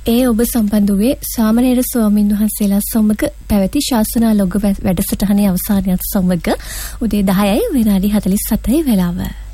ඒ ඔබ සම්බන්ධ වූයේ සාමණේර ස්වාමීන් වහන්සේලා සමග පැවති ශාසනා ලොග වැඩසටහනේ අවසානයත් සමග උදේ 10යි විනාඩි 47යි වෙලාව.